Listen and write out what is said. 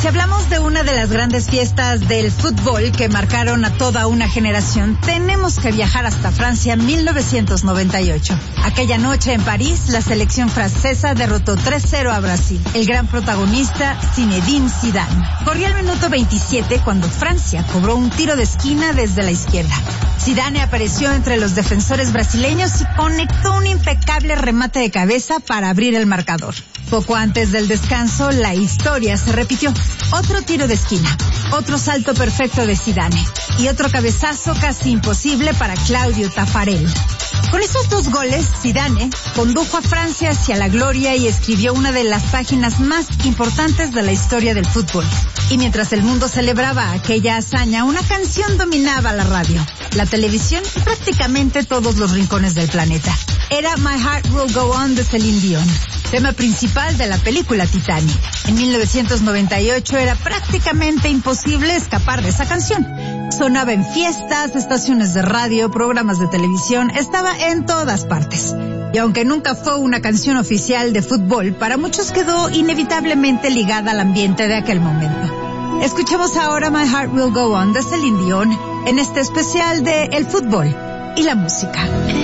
Si hablamos de una de las grandes fiestas del fútbol que marcaron a toda una generación, tenemos que viajar hasta Francia 1998. Aquella noche en París, la selección francesa derrotó 3-0 a Brasil. El gran protagonista, Zinedine Zidane. Corría el minuto 27 cuando Francia cobró un tiro de esquina desde la izquierda. Zidane apareció entre los defensores brasileños y conectó un impecable remate de cabeza para abrir el marcador. Poco antes del descanso, la historia se repitió. Otro tiro de esquina, otro salto perfecto de Zidane y otro cabezazo casi imposible para Claudio Taffarel. Con esos 2 goles, Zidane condujo a Francia hacia la gloria y escribió una de las páginas más importantes de la historia del fútbol. Y mientras el mundo celebraba aquella hazaña, una canción dominaba la radio, la televisión y prácticamente todos los rincones del planeta. Era My Heart Will Go On de Celine Dion, tema principal de la película Titanic. En 1998 era prácticamente imposible escapar de esa canción. Sonaba en fiestas, estaciones de radio, programas de televisión, estaba en todas partes. Y aunque nunca fue una canción oficial de fútbol, para muchos quedó inevitablemente ligada al ambiente de aquel momento. Escuchemos ahora My Heart Will Go On de Celine Dion en este especial de el fútbol y la música.